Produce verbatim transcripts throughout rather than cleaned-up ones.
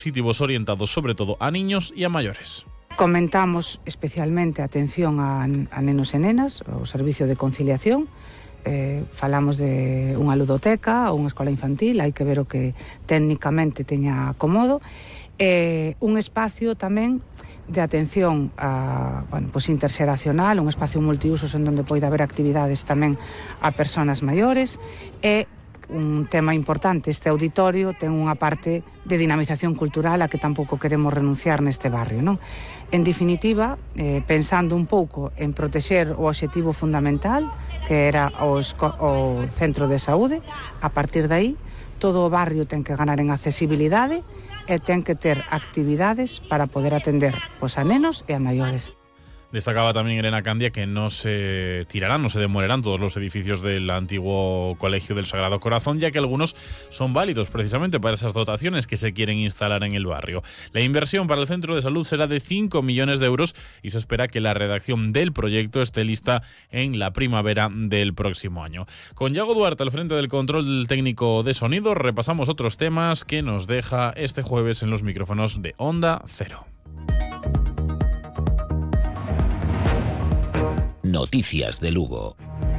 Positivos orientados sobre todo a niños e a maiores. Comentamos especialmente a atención a, a nenos e nenas, o servicio de conciliación. Eh, falamos de unha ludoteca ou unha escola infantil, hai que ver o que técnicamente teña acomodo. Eh, un espacio tamén de atención a, bueno, pues interxeracional, un espacio multiusos en donde poida haber actividades tamén a persoas maiores. E un tema importante, este auditorio ten unha parte de dinamización cultural a que tampouco queremos renunciar neste barrio, non? En definitiva, eh, pensando un pouco en protexer o obxectivo fundamental, que era o, o centro de saúde, a partir de aí, todo o barrio ten que ganar en accesibilidade e ten que ter actividades para poder atender pois, a nenos e a maiores. Destacaba también Elena Candia que no se tirarán, no se demolerán todos los edificios del antiguo Colegio del Sagrado Corazón, ya que algunos son válidos precisamente para esas dotaciones que se quieren instalar en el barrio. La inversión para el centro de salud será de cinco millones de euros y se espera que la redacción del proyecto esté lista en la primavera del próximo año. Con Yago Duarte al frente del control técnico de sonido, repasamos otros temas que nos deja este jueves en los micrófonos de Onda Cero. Noticias de Lugo.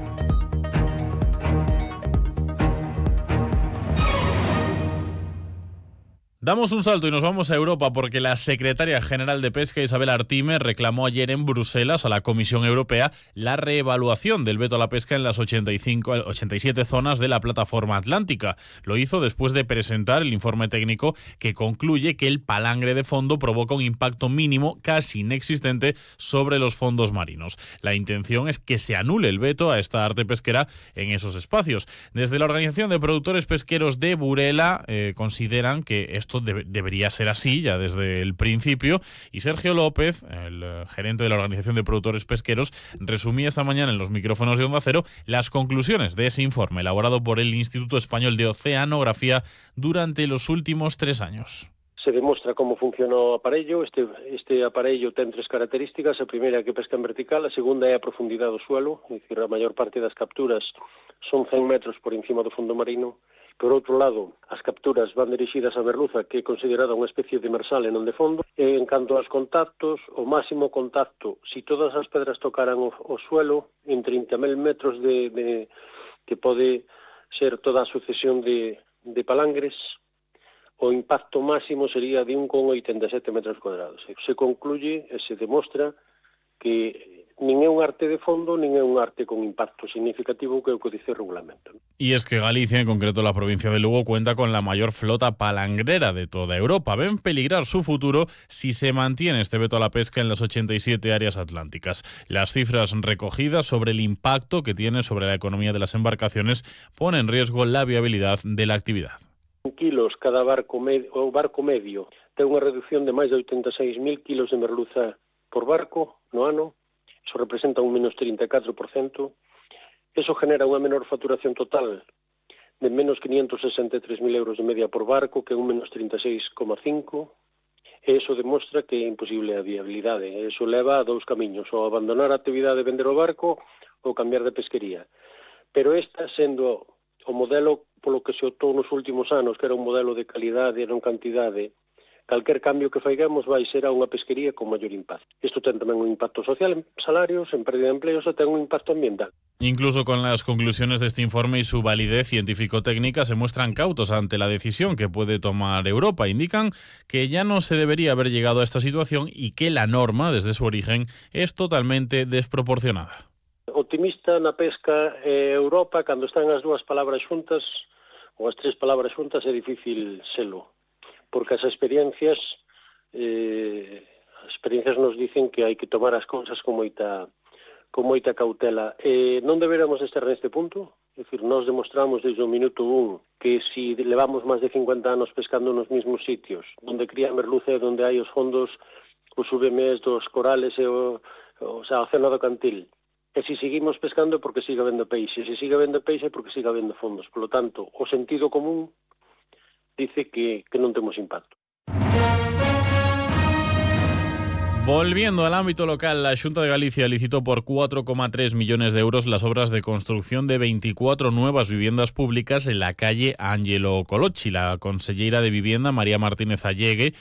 Damos un salto y nos vamos a Europa porque la secretaria general de Pesca, Isabel Artime, reclamó ayer en Bruselas a la Comisión Europea la reevaluación del veto a la pesca en las ochenta y cinco, ochenta y siete zonas de la plataforma atlántica. Lo hizo después de presentar el informe técnico que concluye que el palangre de fondo provoca un impacto mínimo casi inexistente sobre los fondos marinos. La intención es que se anule el veto a esta arte pesquera en esos espacios. Desde la Organización de Productores Pesqueros de Burela eh, consideran que esto de- debería ser así ya desde el principio, y Sergio López, el eh, gerente de la Organización de Productores Pesqueros, resumía esta mañana en los micrófonos de Onda Cero las conclusiones de ese informe elaborado por el Instituto Español de Oceanografía durante los últimos tres años. Se demostra como funciona o aparello. Este, este aparello ten tres características. A primeira é que pesca en vertical, a segunda é a profundidade do suelo, é dicir, a maior parte das capturas son cen metros por encima do fondo marino. Por outro lado, as capturas van dirixidas a merluza, que é considerada unha especie de demersal e non de fondo. E en canto aos contactos, o máximo contacto, si todas as pedras tocaran o, o suelo, en trinta mil metros de, de que pode ser toda a sucesión de, de palangres, o impacto máximo sería de un coma oitenta e sete metros cuadrados. Se concluye e se demostra que nin é un arte de fondo, nin é un arte con impacto significativo, que é o que dice o regulamento. Y es que Galicia, en concreto la provincia de Lugo, cuenta con la mayor flota palangrera de toda Europa. Ven peligrar su futuro si se mantiene este veto a la pesca en las ochenta y siete áreas atlánticas. Las cifras recogidas sobre el impacto que tiene sobre la economía de las embarcaciones ponen en riesgo la viabilidad de la actividad. En kilos cada barco medio, o barco medio ten unha reducción de máis de oitenta e seis mil kilos de merluza por barco no ano. Eso representa un menos trinta e catro por cento. Eso genera unha menor facturación total de menos quinientos sesenta e tres mil euros de media por barco, que é un menos trinta e seis coma cinco. E eso demostra que é imposible a viabilidade. Eso leva a dous camiños, ou abandonar a actividade de vender o barco ou cambiar de pesquería. Pero esta, sendo o modelo polo que se optou nos últimos anos, que era un modelo de calidade e non cantidade, calquer cambio que faigamos vai ser a unha pesquería con maior impacto. Isto ten tamén un impacto social en salarios, en pérdida de empleos, e ten un impacto ambiental. Incluso con las conclusiones de este informe y su validez científico-técnica se muestran cautos ante la decisión que puede tomar Europa. Indican que ya no se debería haber llegado a esta situación y que la norma, desde su origen, es totalmente desproporcionada. Optimista na pesca e Europa, cando están as dúas palabras xuntas, ou as tres palabras xuntas, é difícil selo, porque as experiencias eh, as experiencias nos dicen que hai que tomar as cousas con moita con moita cautela. E non deberamos estar neste punto, é dicir, nós demostramos desde o minuto un que si levamos máis de cincuenta anos pescando nos mesmos sitios, onde cría merluza e onde hai os fondos, os U V M Es dos corales e o, o, sea, o océano do Cantil, e se si seguimos pescando é porque siga habendo peixe, e se siga habendo peixe é porque siga habendo fondos. Por lo tanto, o sentido común dice que, que non temos impacto. Volviendo al ámbito local, la Xunta de Galicia licitó por cuatro coma tres millones de euros las obras de construcción de veinticuatro nuevas viviendas públicas en la calle Ángelo Colocci. La consellera de Vivienda, María Martínez Allegue,